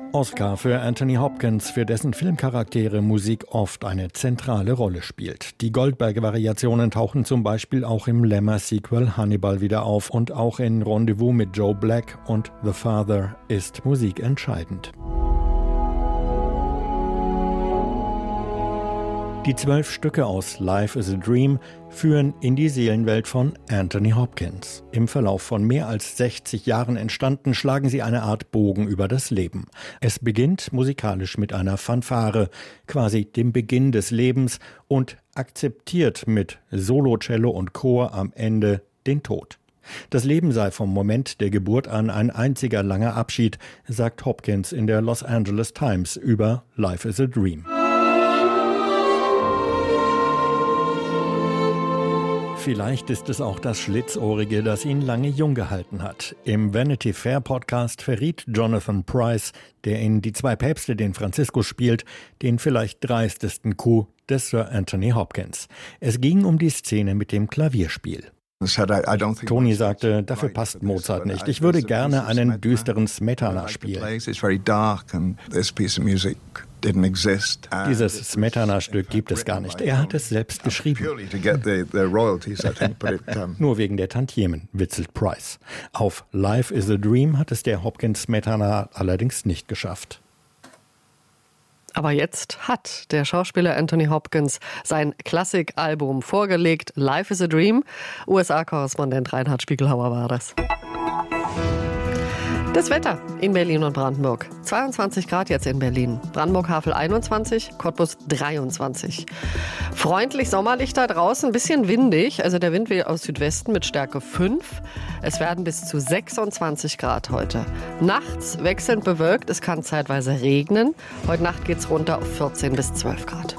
Oscar für Anthony Hopkins, für dessen Filmcharaktere Musik oft eine zentrale Rolle spielt. Die Goldberg-Variationen tauchen zum Beispiel auch im Lemmer-Sequel Hannibal wieder auf und auch in Rendezvous mit Joe Black und The Father ist Musik entscheidend. Die 12 Stücke aus Life is a Dream führen in die Seelenwelt von Anthony Hopkins. Im Verlauf von mehr als 60 Jahren entstanden, schlagen sie eine Art Bogen über das Leben. Es beginnt musikalisch mit einer Fanfare, quasi dem Beginn des Lebens, und akzeptiert mit Solo-Cello und Chor am Ende den Tod. Das Leben sei vom Moment der Geburt an ein einziger langer Abschied, sagt Hopkins in der Los Angeles Times über Life is a Dream. Vielleicht ist es auch das Schlitzohrige, das ihn lange jung gehalten hat. Im Vanity Fair Podcast verriet Jonathan Pryce, der in Die zwei Päpste den Franziskus spielt, den vielleicht dreistesten Coup des Sir Anthony Hopkins. Es ging um die Szene mit dem Klavierspiel. Tony sagte, dafür passt Mozart nicht. Ich würde gerne einen düsteren Smetana spielen. Dieses Smetana-Stück gibt es gar nicht. Er hat es selbst geschrieben. Nur wegen der Tantiemen, witzelt Pryce. Auf Life is a Dream hat es der Hopkins-Smetana allerdings nicht geschafft. Aber jetzt hat der Schauspieler Anthony Hopkins sein Klassikalbum vorgelegt. Life is a Dream. USA-Korrespondent Reinhard Spiegelhauer war das. Das Wetter in Berlin und Brandenburg. 22 Grad jetzt in Berlin. Brandenburg-Havel 21, Cottbus 23. Freundlich sommerlich da draußen, ein bisschen windig. Also der Wind weht aus Südwesten mit Stärke 5. Es werden bis zu 26 Grad heute. Nachts wechselnd bewölkt, es kann zeitweise regnen. Heute Nacht geht's runter auf 14 bis 12 Grad.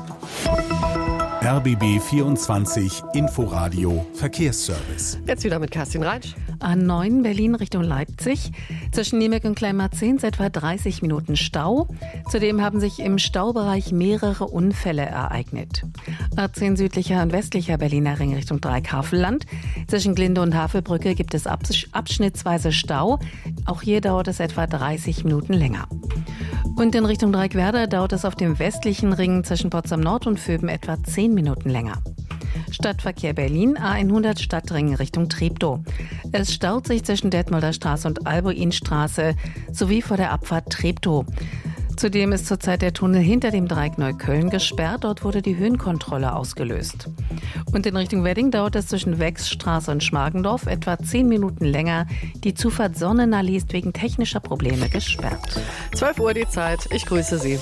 RBB 24 Inforadio Verkehrsservice. Jetzt wieder mit Kerstin Reitsch. A9 Berlin Richtung Leipzig. Zwischen Niemek und Kleinmarzehn etwa 30 Minuten Stau. Zudem haben sich im Staubereich mehrere Unfälle ereignet. A10 südlicher und westlicher Berliner Ring Richtung Dreieck-Havelland. Zwischen Glinde und Havelbrücke gibt es abschnittsweise Stau. Auch hier dauert es etwa 30 Minuten länger. Und in Richtung Dreieckwerder dauert es auf dem westlichen Ring zwischen Potsdam Nord und Vöben etwa 10 Minuten länger. Stadtverkehr Berlin, A100 Stadtring Richtung Treptow. Es staut sich zwischen Detmolder Straße und Albuinstraße sowie vor der Abfahrt Treptow. Zudem ist zurzeit der Tunnel hinter dem Dreieck Neukölln gesperrt. Dort wurde die Höhenkontrolle ausgelöst. Und in Richtung Wedding dauert es zwischen Wechsstraße und Schmargendorf etwa 10 Minuten länger. Die Zufahrt Sonnenallee ist wegen technischer Probleme gesperrt. 12 Uhr die Zeit. Ich grüße Sie.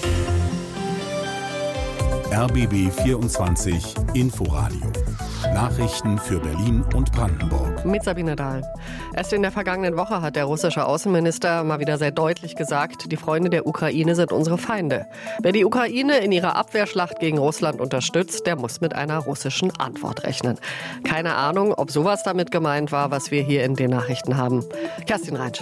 RBB 24 Inforadio. Nachrichten für Berlin und Brandenburg. Mit Sabine Dahl. Erst in der vergangenen Woche hat der russische Außenminister mal wieder sehr deutlich gesagt, die Freunde der Ukraine sind unsere Feinde. Wer die Ukraine in ihrer Abwehrschlacht gegen Russland unterstützt, der muss mit einer russischen Antwort rechnen. Keine Ahnung, ob sowas damit gemeint war, was wir hier in den Nachrichten haben. Kerstin Reitsch.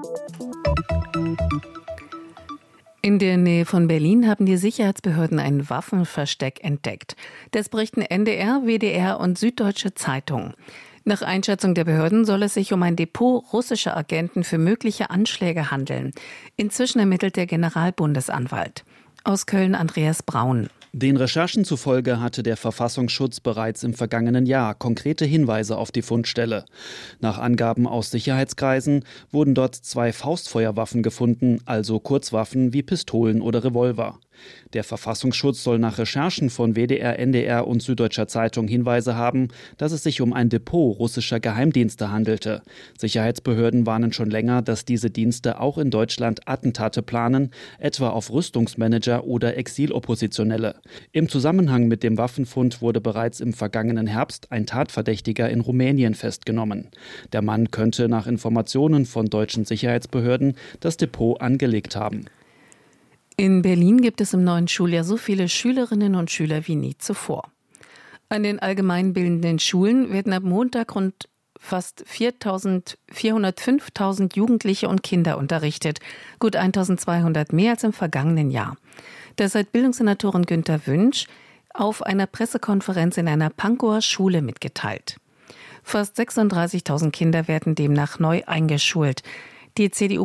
In der Nähe von Berlin haben die Sicherheitsbehörden ein Waffenversteck entdeckt. Das berichten NDR, WDR und Süddeutsche Zeitung. Nach Einschätzung der Behörden soll es sich um ein Depot russischer Agenten für mögliche Anschläge handeln. Inzwischen ermittelt der Generalbundesanwalt. Aus Köln Andreas Braun. Den Recherchen zufolge hatte der Verfassungsschutz bereits im vergangenen Jahr konkrete Hinweise auf die Fundstelle. Nach Angaben aus Sicherheitskreisen wurden dort 2 Faustfeuerwaffen gefunden, also Kurzwaffen wie Pistolen oder Revolver. Der Verfassungsschutz soll nach Recherchen von WDR, NDR und Süddeutscher Zeitung Hinweise haben, dass es sich um ein Depot russischer Geheimdienste handelte. Sicherheitsbehörden warnen schon länger, dass diese Dienste auch in Deutschland Attentate planen, etwa auf Rüstungsmanager oder Exiloppositionelle. Im Zusammenhang mit dem Waffenfund wurde bereits im vergangenen Herbst ein Tatverdächtiger in Rumänien festgenommen. Der Mann könnte nach Informationen von deutschen Sicherheitsbehörden das Depot angelegt haben. In Berlin gibt es im neuen Schuljahr so viele Schülerinnen und Schüler wie nie zuvor. An den allgemeinbildenden Schulen werden ab Montag rund fast 405.000 Jugendliche und Kinder unterrichtet, gut 1.200 mehr als im vergangenen Jahr. Das hat Bildungssenatorin Günter Wünsch auf einer Pressekonferenz in einer Pankower Schule mitgeteilt. Fast 36.000 Kinder werden demnach neu eingeschult. Die CDU